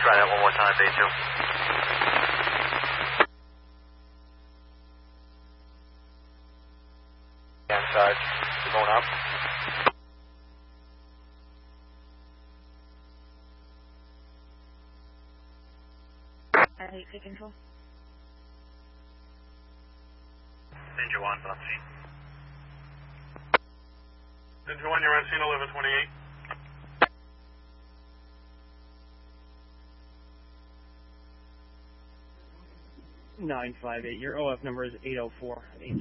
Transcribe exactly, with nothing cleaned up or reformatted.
Try that one more time, Bay two. Side, you're going up. I eight feet control. Ninja one, on scene. Ninja one, you're on scene eleven twenty-eight. nine five eight, your O F number is eight oh four eight.